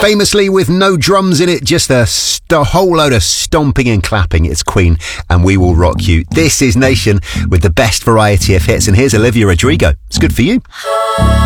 Famously with no drums in it, just a whole load of stomping and clapping. It's Queen and We Will Rock You. This is Nation with the best variety of hits, and here's Olivia Rodrigo. It's good for you.